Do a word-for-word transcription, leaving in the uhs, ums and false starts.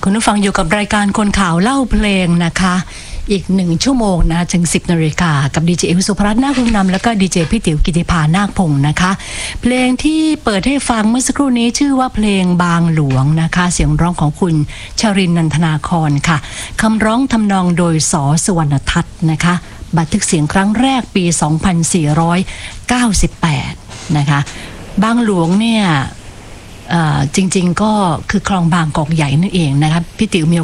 คุณผู้ฟังอยู่กับรายการคนข่าวเล่าเพลงนะคะอีกหนึ่งชั่วโมงนะถึงสิบนาฬิกากับดีเจเอสุภรัตน์นาคพงษ์นำแล้วก็ดีเจพี่ติ๋วกิติภานาคพงษ์นะคะเพลงที่เปิดให้ฟังเมื่อสักครู่นี้ชื่อว่าเพลงบางหลวงนะคะเสียงร้องของคุณชรินทร์นันทนาครค่ะคำร้องทำนองโดยส.สุวรรณทัศน์นะคะบันทึกเสียงครั้งแรกปีสองพันสี่ร้อยเก้าสิบแปดนะคะบางหลวงเนี่ยจริงๆก็คือคลองบางกอกใหญ่นั่นเองนะคะพี่ติ๋วมี